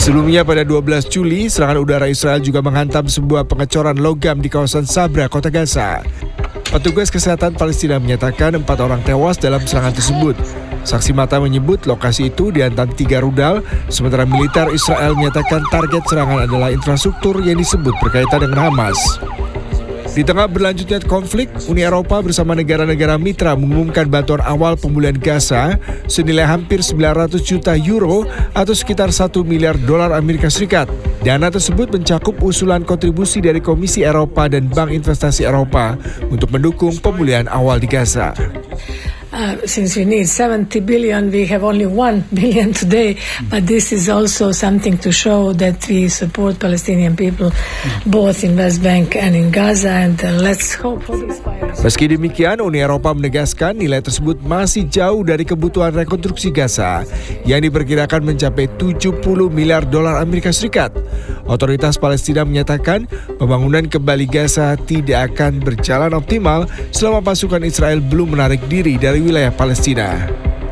Sebelumnya pada 12 Juli, serangan udara Israel juga menghantam sebuah pengecoran logam di kawasan Sabra, kota Gaza. Petugas kesehatan Palestina menyatakan 4 orang tewas dalam serangan tersebut. Saksi mata menyebut lokasi itu dihantam 3 rudal, sementara militer Israel menyatakan target serangan adalah infrastruktur yang disebut berkaitan dengan Hamas. Di tengah berlanjutnya konflik, Uni Eropa bersama negara-negara mitra mengumumkan bantuan awal pemulihan Gaza senilai hampir 900 juta euro atau sekitar 1 miliar dolar Amerika Serikat. Dana tersebut mencakup usulan kontribusi dari Komisi Eropa dan Bank Investasi Eropa untuk mendukung pemulihan awal di Gaza. Since we need 70 billion, we have only 1 billion today. But this is also something to show that we support Palestinian people, both in West Bank and in Gaza. And let's hope for this fire. Meski demikian, Uni Eropa menegaskan nilai tersebut masih jauh dari kebutuhan rekonstruksi Gaza yang diperkirakan mencapai 70 miliar dolar Amerika Serikat. Otoritas Palestina menyatakan pembangunan kembali Gaza tidak akan berjalan optimal selama pasukan Israel belum menarik diri dari wilayah Palestina.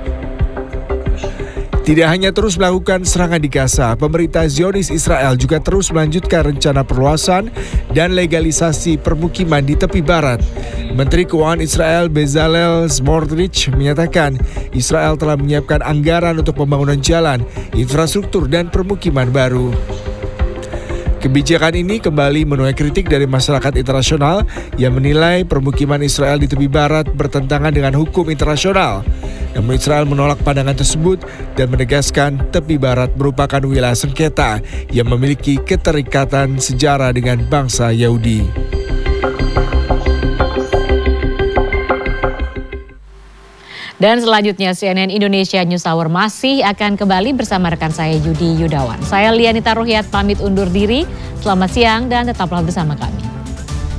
Tidak hanya terus melakukan serangan di Gaza, pemerintah Zionis Israel juga terus melanjutkan rencana perluasan dan legalisasi permukiman di tepi barat. Menteri Keuangan Israel Bezalel Smotrich menyatakan Israel telah menyiapkan anggaran untuk pembangunan jalan, infrastruktur, dan permukiman baru. Kebijakan ini kembali menuai kritik dari masyarakat internasional yang menilai permukiman Israel di tepi barat bertentangan dengan hukum internasional. Namun Israel menolak pandangan tersebut dan menegaskan tepi barat merupakan wilayah sengketa yang memiliki keterikatan sejarah dengan bangsa Yahudi. Dan selanjutnya CNN Indonesia News Hour masih akan kembali bersama rekan saya Yudi Yudawan. Saya Lianita Ruhyat pamit undur diri. Selamat siang dan tetaplah bersama kami.